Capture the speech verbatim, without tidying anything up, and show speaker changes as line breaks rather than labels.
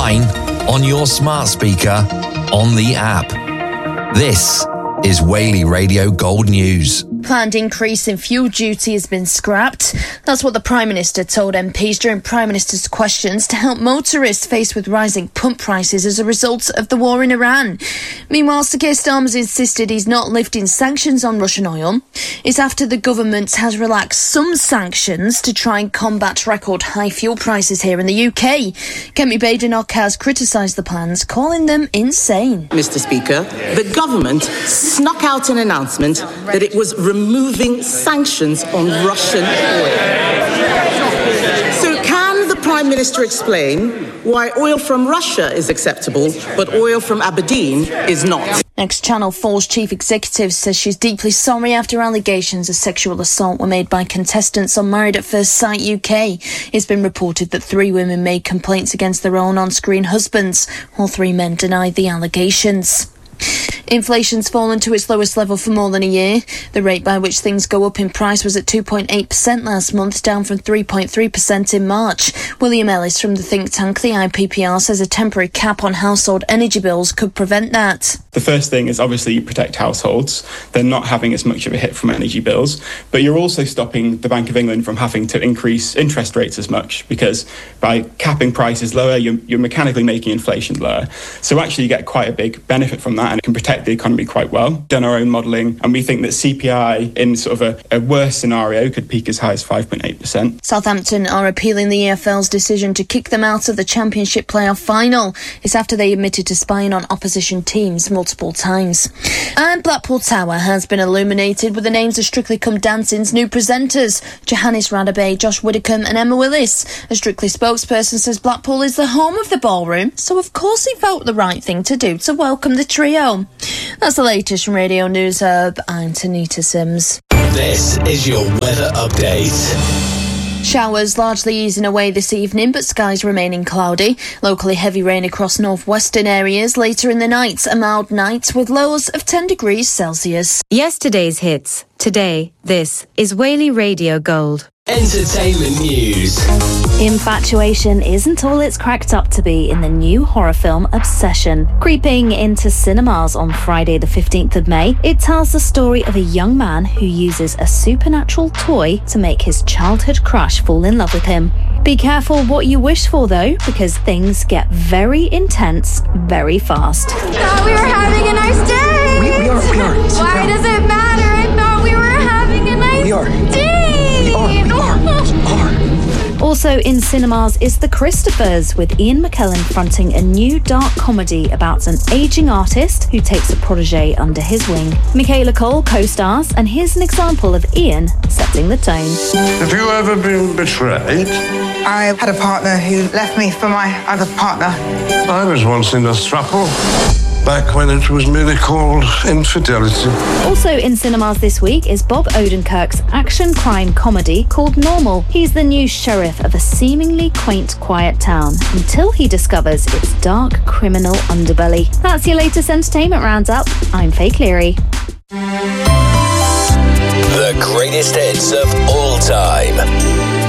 online, on your smart speaker, on the app. This is Whaley Radio Gold News.
Planned increase in fuel duty has been scrapped. That's what the Prime Minister told M Ps during Prime Minister's questions to help motorists faced with rising pump prices as a result of the war in Iran. Meanwhile, Sir Keir Starmer's insisted he's not lifting sanctions on Russian oil. It's after the government has relaxed some sanctions to try and combat record high fuel prices here in the U K. Kemi Badenoch has criticised the plans, calling them insane.
Mister Speaker, the government snuck out an announcement that it was removing sanctions on Russian oil. So can the Prime Minister explain why oil from Russia is acceptable, but oil from Aberdeen is not?
Next, Channel four's chief executive says she's deeply sorry after allegations of sexual assault were made by contestants on Married at First Sight U K. It's been reported that three women made complaints against their own on-screen husbands. All three men denied the allegations. Inflation's fallen to its lowest level for more than a year. The rate by which things go up in price was at two point eight percent last month, down from three point three percent in March. William Ellis from the think tank the I P P R says a temporary cap on household energy bills could prevent that.
The first thing is obviously you protect households. They're not having as much of a hit from energy bills, but you're also stopping the Bank of England from having to increase interest rates as much, because by capping prices lower, you're, you're mechanically making inflation lower. So actually you get quite a big benefit from that, and it can protect the economy quite well. Done our own modelling, and we think that C P I in sort of a, a worse scenario could peak as high as five point eight percent.
Southampton are appealing the E F L's decision to kick them out of the Championship playoff final. It's after they admitted to spying on opposition teams multiple times. And Blackpool Tower has been illuminated with the names of Strictly Come Dancing's new presenters, Johannes Radebe, Josh Widdicombe and Emma Willis. A Strictly spokesperson says Blackpool is the home of the ballroom, so of course he felt the right thing to do to welcome the trio. That's the latest from Radio News Hub. I'm Tanita Sims.
This is your weather update.
Showers largely easing away this evening, but skies remaining cloudy. Locally heavy rain across northwestern areas later in the night. A mild night with lows of ten degrees Celsius.
Yesterday's hits. Today, this is Whaley Radio Gold.
Entertainment news.
Infatuation isn't all it's cracked up to be in the new horror film Obsession. Creeping into cinemas on Friday the fifteenth of May, it tells the story of a young man who uses a supernatural toy to make his childhood crush fall in love with him. Be careful what you wish for though, because things get very intense very fast.
I thought we were having a nice day.
We, we are, we are. Sit
Why
down.
does it matter? I thought we were having a nice
We are.
day.
We are, we are, we are.
Also in cinemas is The Christophers, with Ian McKellen fronting a new dark comedy about an ageing artist who takes a protege under his wing. Michaela Cole co-stars, and here's an example of Ian setting the tone.
Have you ever been betrayed?
I had a partner who left me for my other partner.
I was once in a throuple, back when it was merely called infidelity.
Also in cinemas this week is Bob Odenkirk's action crime comedy called Normal. He's the new sheriff of a seemingly quaint, quiet town until he discovers its dark criminal underbelly. That's your latest entertainment roundup. I'm Faye Cleary.
The greatest hits of all time.